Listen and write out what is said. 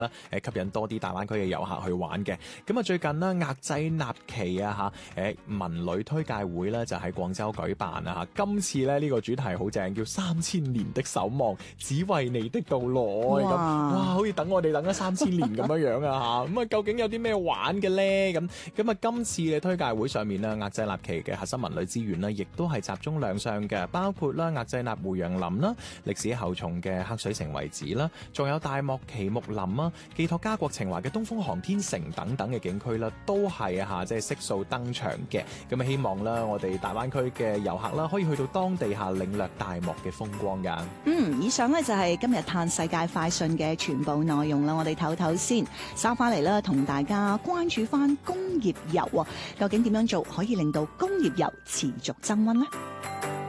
吸引多啲大灣區嘅遊客去玩嘅。咁啊，最近呢，額濟納旗啊文旅推介會咧就喺廣州舉辦啊嚇。今次咧呢個主題好正，叫3000年的守望，只為你的到來咁。哇，好似等我哋等咗3000年咁樣啊嚇。咁啊，究竟有啲咩玩嘅咧？咁啊，今次嘅推介會上面咧，額濟納旗嘅核心文旅資源呢，亦都係集中亮相嘅，包括啦額濟納胡楊林啦、歷史厚重嘅黑水城遺址啦，仲有大漠奇木林啊，寄託家國情懷嘅東風航天城等等嘅景區啦，都係即係悉數登場嘅。咁啊，希望啦，我哋大灣區嘅遊客啦，可以去到當地下領略大漠嘅風光噶。 以上呢就係今日嘆世界快訊嘅全部內容啦。我哋唞唞先，收翻嚟啦，同大家關注翻工業遊啊，究竟點樣做可以令到工業遊持續增溫呢？